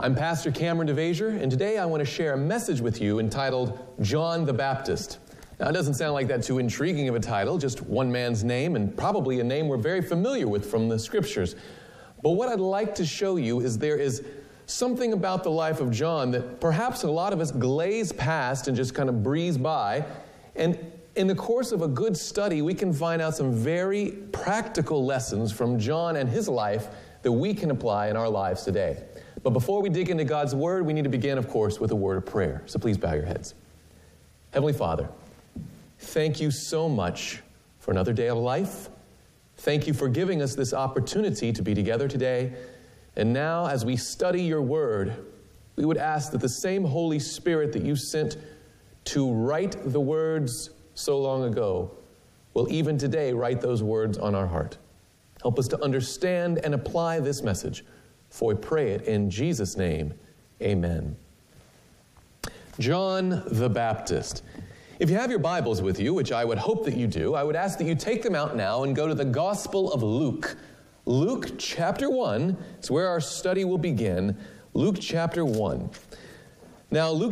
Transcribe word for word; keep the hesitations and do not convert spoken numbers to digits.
I'm Pastor Cameron DeVasier, and today I want to share a message with you entitled John the Baptist. Now, it doesn't sound like that too intriguing of a title, just one man's name, and probably a name we're very familiar with from the Scriptures. But what I'd like to show you is there is something about the life of John that perhaps a lot of us glaze past and just kind of breeze by. And in the course of a good study, we can find out some very practical lessons from John and his life that we can apply in our lives today. But before we dig into God's Word, we need to begin, of course, with a word of prayer. So please bow your heads. Heavenly Father, thank you so much for another day of life. Thank you for giving us this opportunity to be together today. And now, as we study your Word, we would ask that the same Holy Spirit that you sent to write the words so long ago will even today write those words on our heart. Help us to understand and apply this message. For we pray it in Jesus' name, amen. John the Baptist. If you have your Bibles with you, which I would hope that you do, I would ask that you take them out now and go to the Gospel of Luke. Luke chapter one is where our study will begin. Luke chapter one. Now, Luke